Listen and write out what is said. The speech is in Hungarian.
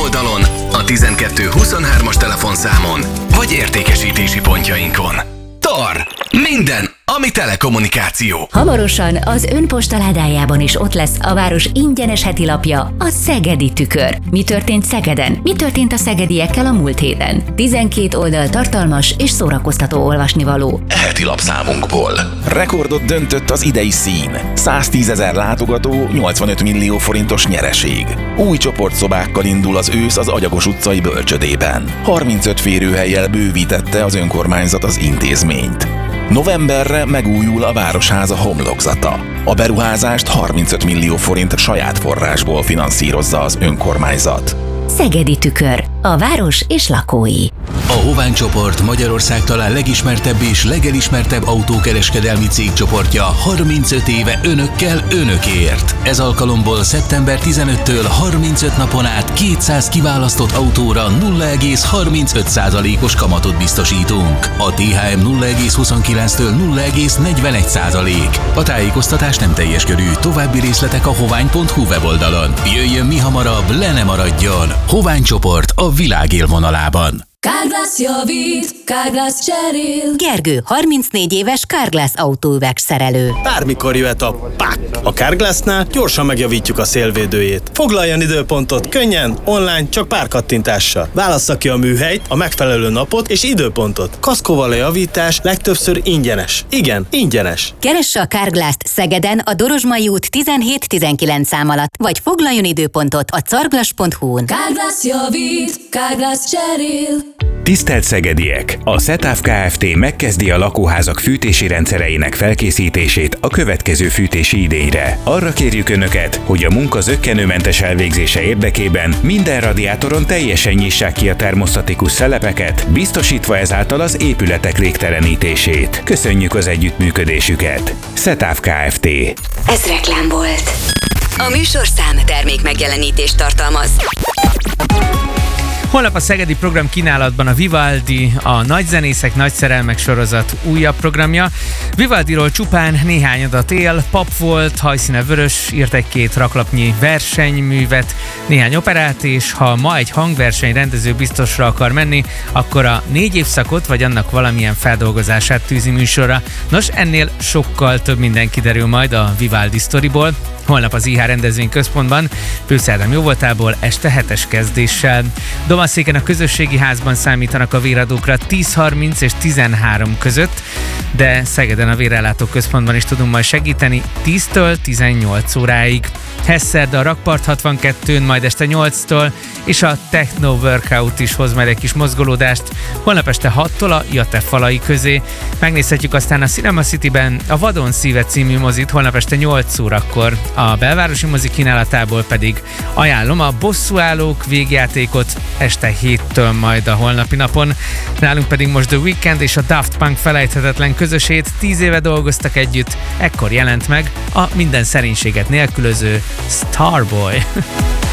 weboldalon, a 1223-as telefonszámon, vagy értékesítési pontjainkon. TAR. Minden, ami telekommunikáció. Hamarosan az ön postaládájában is ott lesz a város ingyenes heti lapja, a Szegedi Tükör. Mi történt Szegeden? Mi történt a szegediekkel a múlt héten? 12 oldal tartalmas és szórakoztató olvasnivaló. Heti lapszámunkból. Rekordot döntött az idei szín. 110 000 látogató, 85 millió forintos nyereség. Új csoportszobákkal indul az ősz az Agyagos utcai bölcsödében. 35 férőhellyel bővítette az önkormányzat az intézményt. Novemberre megújul a Városháza homlokzata. A beruházást 35 millió forint saját forrásból finanszírozza az önkormányzat. Szegedi Tükör. A város és lakói. A Hovány csoport Magyarország talán legismertebb és legelismertebb autókereskedelmi cégcsoportja 35 éve önökkel, önökért. Ez alkalomból szeptember 15-től 35 napon át 200 kiválasztott autóra 0,35%-os kamatot biztosítunk. A THM 0,29-től 0,41%. A tájékoztatás nem teljes körű, további részletek a hovány.hu weboldalon. Jöjjön mi hamarabb, le ne maradjon! Hovány csoport a világ élvonalában. Carglass javít, Carglass cserél. Gergő, 34 éves Carglass autóüvegszerelő. Bármikor jöhet a PAK. A Carglassnál gyorsan megjavítjuk a szélvédőjét. Foglaljon időpontot könnyen, online, csak pár kattintással. Válassza ki a műhelyt, a megfelelő napot és időpontot. Kaszkóval a javítás legtöbbször ingyenes. Igen, ingyenes. Keresse a Carglass-t Szegeden a Dorozsmai út 17-19 szám alatt, vagy foglaljon időpontot a carglass.hu-n. Carglass javít, Carglass cserél. Tisztelt szegediek! A SETAF Kft. Megkezdi a lakóházak fűtési rendszereinek felkészítését a következő fűtési idényre. Arra kérjük Önöket, hogy a munka zökkenőmentes elvégzése érdekében minden radiátoron teljesen nyissák ki a termosztatikus szelepeket, biztosítva ezáltal az épületek légtelenítését. Köszönjük az együttműködésüket! SETAF Kft. Ez reklám volt. A műsorszám termék megjelenítést tartalmaz. Holnap a szegedi program kínálatban a Vivaldi, a Nagyzenészek, Nagyszerelmek sorozat újabb programja. Vivaldiról csupán néhány adat él, pap volt, hajszíne vörös, írt egy-két raklapnyi versenyművet, néhány operát, és ha ma egy hangverseny rendező biztosra akar menni, akkor a 4 évszakot vagy annak valamilyen feldolgozását tűzi műsorra. Nos, ennél sokkal több minden kiderül majd a Vivaldi sztoriból. Holnap az IH rendezvényközpontban, Pőszerdán jóvoltából este 7-es kezdéssel. Domaszéken a közösségi házban számítanak a véradókra 10:30 és 13 között, de Szegeden a vérellátó központban is tudunk majd segíteni 10-től 18 óráig. Hesszerda a Rakpart 62-n, majd este 8-tól, és a Techno Workout is hoz majd egy kis mozgolódást, holnap este 6-tól a Jate falai közé. Megnézhetjük aztán a Cinema Cityben a Vadon szíve című mozit holnap este 8 órakor. A belvárosi mozi kínálatából pedig ajánlom a Bosszúállók végjátékot este 7-től majd a holnapi napon. Nálunk pedig most The Weeknd és a Daft Punk felejthetetlen közösét 10 éve dolgoztak együtt, ekkor jelent meg a minden szerénységet nélkülöző Starboy.